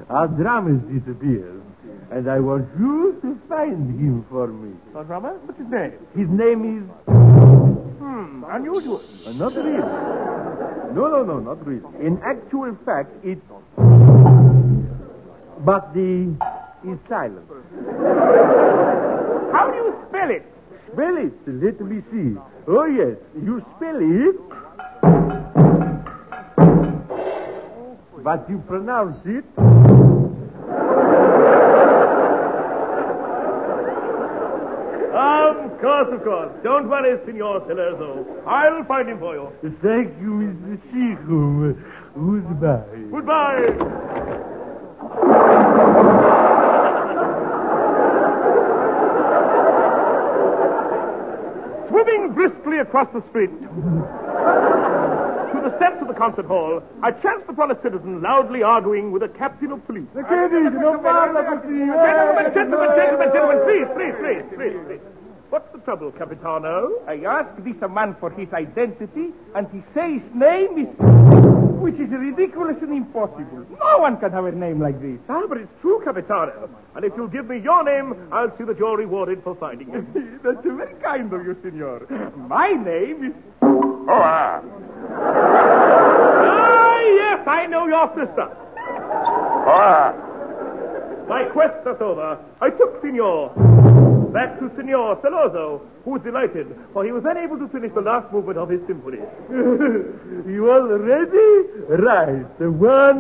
Our drummer disappeared, and I want you to find him for me. Our drummer? What's his name? His name is... Unusual. Not really. No, not really. In actual fact, it's... But the... is silent. How do you spell it? Spell it. Let me see. Oh, yes. You spell it... But you pronounce it... Of course. Don't worry, Signor Celerzo. I'll find him for you. Thank you, Mr. Seacombe. Goodbye. Goodbye. Swimming briskly across the street to the steps of the concert hall, I chanced upon a citizen loudly arguing with a captain of police. Gentlemen, please. What's the trouble, Capitano? I asked this man for his identity, and he says his name is... which is ridiculous and impossible. No one can have a name like this. Ah, but it's true, Capitano. And if you'll give me your name, I'll see that you're rewarded for finding it. That's very kind of you, senor. My name is... Ah, yes, I know your sister. My quest is over. I took Signor back to Signor Celoso, who was delighted, for he was unable to finish the last movement of his symphony. You all ready? Right. 1,